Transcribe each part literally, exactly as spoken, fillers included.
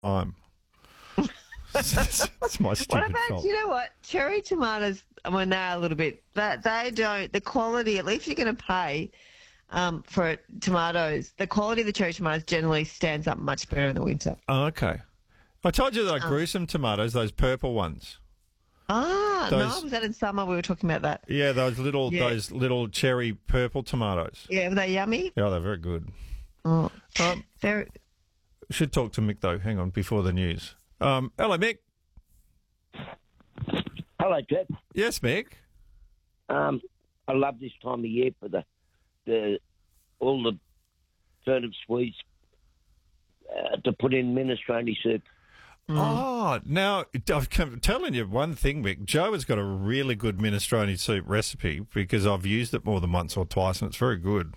I'm. That's my stupid What about, fault. you know what, cherry tomatoes, when they're a little bit, that they don't, the quality, at least you're going to pay um, for tomatoes, the quality of the cherry tomatoes generally stands up much better in the winter. Oh, okay. I told you that I Um, grew some tomatoes, those purple ones. Ah, Those- no, was that in summer? We were talking about that. Yeah, those little Yeah. those little cherry purple tomatoes. Yeah, were they yummy? Yeah, they're very good. Oh, Um, very. should talk to Mick though. Hang on, before the news. Um, hello, Mick. Hello, Jeff. Yes, Mick. Um, I love this time of year for the the all the turnip sweets uh, to put in minestrone soup. Oh, now I'm telling you one thing, Mick. Joe has got a really good minestrone soup recipe because I've used it more than once or twice, and it's very good.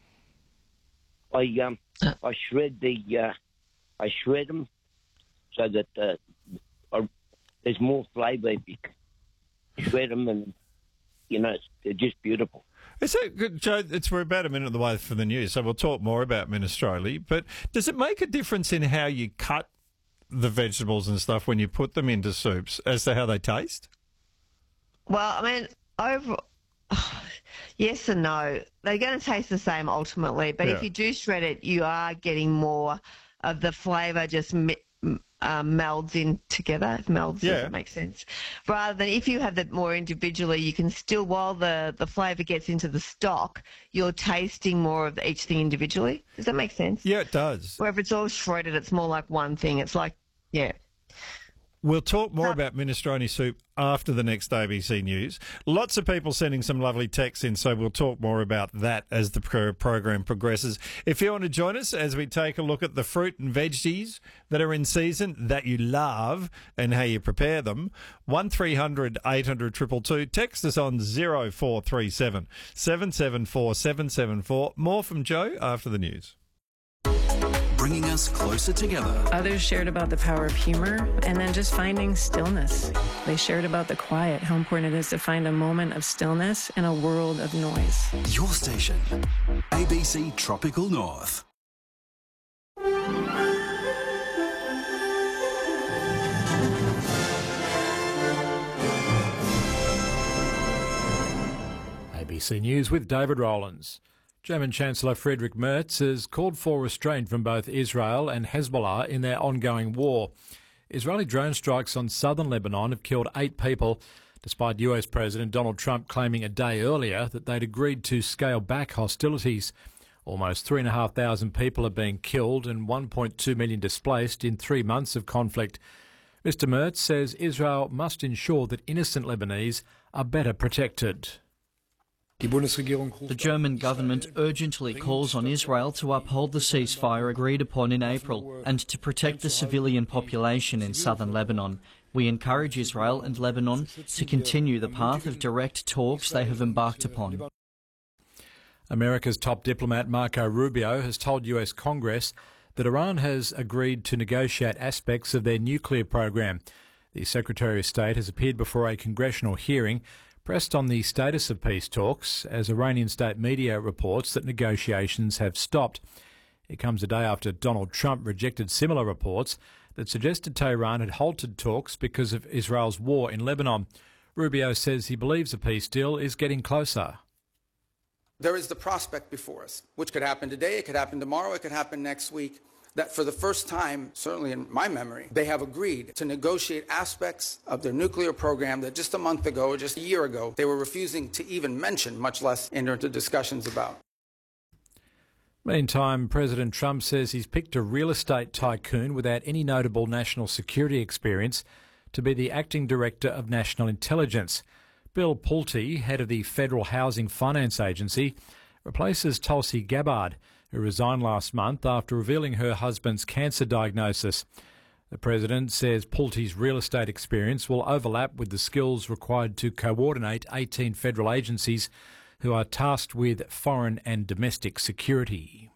I um I shred the uh, I shred them so that uh, I, there's more flavour if you shred them, and you know they're just beautiful. Is it good, Joe? It's we're about a minute of the way for the news, so we'll talk more about minestrone. But does it make a difference in how you cut the vegetables and stuff when you put them into soups as to how they taste? Well, I mean, over. Yes and no. They're going to taste the same ultimately, but Yeah. if you do shred it, you are getting more of the flavour just mi- um, melds in together. It melds, Yeah. does that make sense? Rather than if you have that more individually, you can still, while the, the flavour gets into the stock, you're tasting more of each thing individually. Does that make sense? Yeah, it does. Where if it's all shredded, it's more like one thing. It's like, yeah. We'll talk more Uh, about minestrone soup after the next A B C News. Lots of people sending some lovely texts in, so we'll talk more about that as the pro- program progresses. If you want to join us as we take a look at the fruit and veggies that are in season that you love and how you prepare them, one three hundred eight hundred two two two. Text us on zero four three seven seven seven four seven seven four. More from Joe after the news. Bringing us closer together. Others shared about the power of humor and then just finding stillness. They shared about the quiet, how important it is to find a moment of stillness in a world of noise. Your station, A B C Tropical North. A B C News with David Rowlands. German Chancellor Friedrich Merz has called for restraint from both Israel and Hezbollah in their ongoing war. Israeli drone strikes on southern Lebanon have killed eight people, despite U S President Donald Trump claiming a day earlier that they'd agreed to scale back hostilities. Almost three thousand five hundred people are being killed and one point two million displaced in three months of conflict. Mister Merz says Israel must ensure that innocent Lebanese are better protected. The German government urgently calls on Israel to uphold the ceasefire agreed upon in April and to protect the civilian population in southern Lebanon. We encourage Israel and Lebanon to continue the path of direct talks they have embarked upon. America's top diplomat Marco Rubio has told U S Congress that Iran has agreed to negotiate aspects of their nuclear program. The Secretary of State has appeared before a congressional hearing pressed on the status of peace talks as Iranian state media reports that negotiations have stopped. It comes a day after Donald Trump rejected similar reports that suggested Tehran had halted talks because of Israel's war in Lebanon. Rubio says he believes a peace deal is getting closer. There is the prospect before us, which could happen today, it could happen tomorrow, it could happen next week, that for the first time, certainly in my memory, they have agreed to negotiate aspects of their nuclear program that just a month ago or just a year ago, they were refusing to even mention, much less enter into discussions about. Meantime, President Trump says he's picked a real estate tycoon without any notable national security experience to be the acting director of national intelligence. Bill Pulte, head of the Federal Housing Finance Agency, replaces Tulsi Gabbard, who resigned last month after revealing her husband's cancer diagnosis. The president says Pulte's real estate experience will overlap with the skills required to coordinate eighteen federal agencies who are tasked with foreign and domestic security.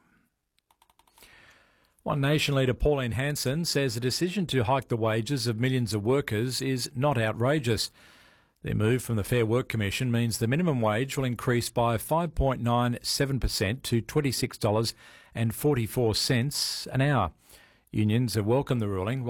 One Nation leader Pauline Hanson says the decision to hike the wages of millions of workers is not outrageous. Their move from the Fair Work Commission means the minimum wage will increase by five point nine seven percent to twenty-six dollars and forty-four cents an hour. Unions have welcomed the ruling,